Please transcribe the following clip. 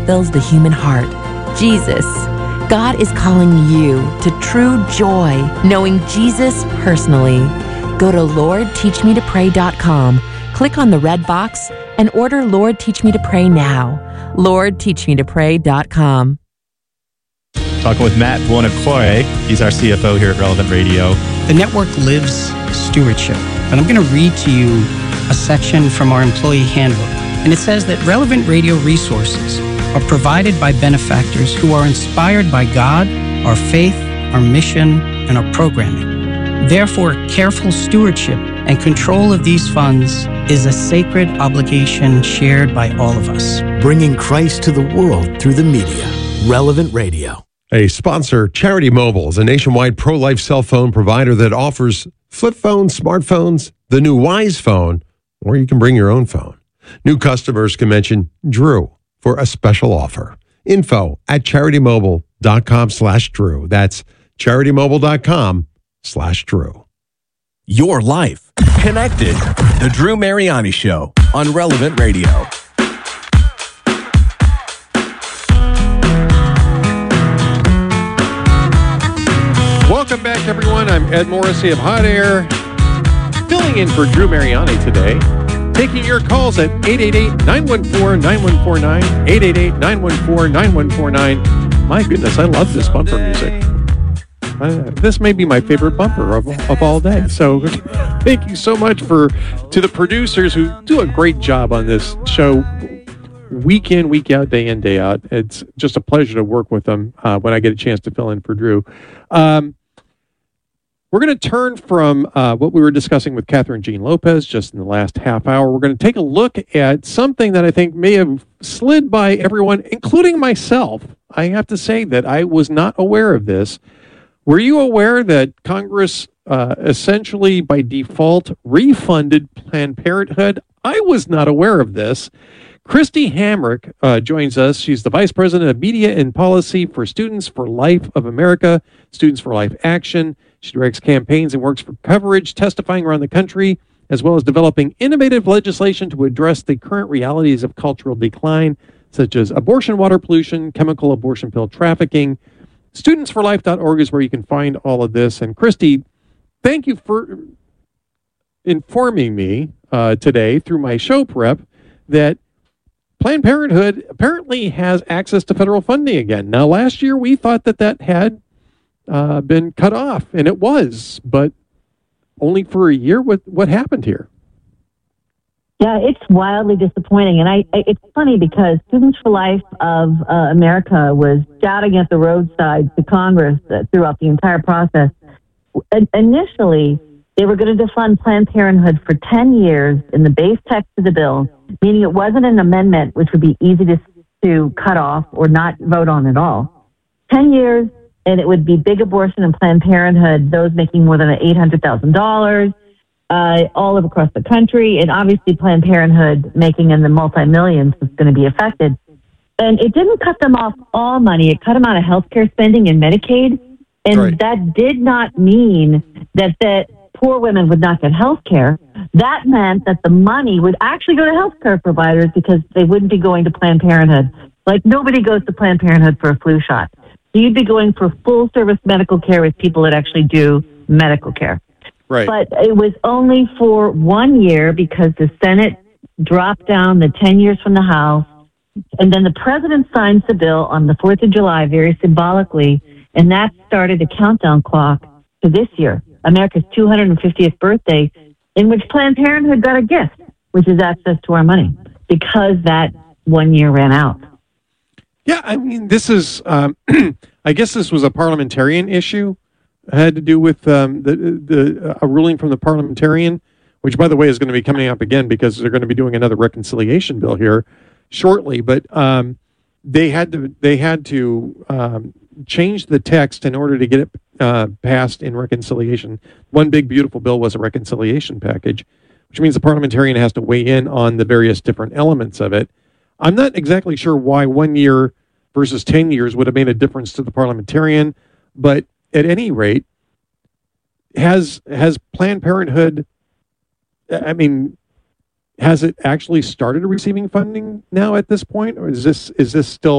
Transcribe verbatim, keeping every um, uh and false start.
fills the human heart, Jesus. God is calling you to true joy, knowing Jesus personally. Go to lord teach me to pray dot com, click on the red box, and order Lord Teach Me to Pray now. lord teach me to pray dot com. Talking with Matt Buonocore. He's our C F O here at Relevant Radio. The network lives stewardship. And I'm going to read to you a section from our employee handbook. And it says that Relevant Radio resources are provided by benefactors who are inspired by God, our faith, our mission, and our programming. Therefore, careful stewardship and control of these funds is a sacred obligation shared by all of us. Bringing Christ to the world through the media. Relevant Radio. A sponsor, Charity Mobile, is a nationwide pro-life cell phone provider that offers flip phones, smartphones, the new Wise phone, or you can bring your own phone. New customers can mention Drew for a special offer. Info at charitymobile.com slash Drew. That's charitymobile.com slash Drew. Your life connected. The Drew Mariani Show on Relevant Radio. Welcome back, everyone. I'm Ed Morrissey of Hot Air, filling in for Drew Mariani today. Taking your calls at eight eight eight, nine one four, nine one four nine, eight eight eight, nine one four, nine one four nine. My goodness, I love this bumper music. Uh, this may be my favorite bumper of, of all day. So thank you so much for to the producers who do a great job on this show week in, week out, day in, day out. It's just a pleasure to work with them uh, when I get a chance to fill in for Drew. Um, We're going to turn from uh, what we were discussing with Catherine Jean Lopez just in the last half hour. We're going to take a look at something that I think may have slid by everyone, including myself. I have to say that I was not aware of this. Were you aware that Congress uh, essentially by default refunded Planned Parenthood? I was not aware of this. Christy Hamrick uh, joins us. She's the Vice President of Media and Policy for Students for Life of America, Students for Life Action. She directs campaigns and works for coverage, testifying around the country, as well as developing innovative legislation to address the current realities of cultural decline, such as abortion water pollution, chemical abortion pill trafficking. students for life dot org is where you can find all of this. And Christy, thank you for informing me uh, today through my show prep that Planned Parenthood apparently has access to federal funding again. Now, last year we thought that that had uh, been cut off, and it was, but only for a year. What what happened here? Yeah, it's wildly disappointing, and I, I it's funny because Students for Life of uh, America was shouting at the roadside to Congress uh, throughout the entire process. I- initially, they were going to defund Planned Parenthood for ten years in the base text of the bill, meaning it wasn't an amendment which would be easy to to cut off or not vote on at all. ten years, and it would be big abortion and Planned Parenthood, those making more than eight hundred thousand dollars, uh, all of across the country, and obviously Planned Parenthood making in the multi-millions was going to be affected. And it didn't cut them off all money. It cut them out of healthcare spending and Medicaid, and Right. that did not mean that that poor women would not get health care. That meant that the money would actually go to health care providers because they wouldn't be going to Planned Parenthood. Like, nobody goes to Planned Parenthood for a flu shot. So you'd be going for full service medical care with people that actually do medical care. Right. But it was only for one year because the Senate dropped down the ten years from the House. And then the president signs the bill on the fourth of July, very symbolically, and that started a countdown clock to this year, America's two hundred fiftieth birthday, in which Planned Parenthood got a gift, which is access to our money, because that one year ran out. Yeah, I mean, this is, um, I guess this was a parliamentarian issue. It had to do with um, the, the uh, a ruling from the parliamentarian, which, by the way, is going to be coming up again because they're going to be doing another reconciliation bill here shortly. But um, they had to they had to um, change the text in order to get it uh, passed in reconciliation. One big beautiful bill was a reconciliation package, which means the parliamentarian has to weigh in on the various different elements of it. I'm not exactly sure why one year versus ten years would have made a difference to the parliamentarian, but at any rate, has has Planned Parenthood, I mean, has it actually started receiving funding now at this point, or is this is this still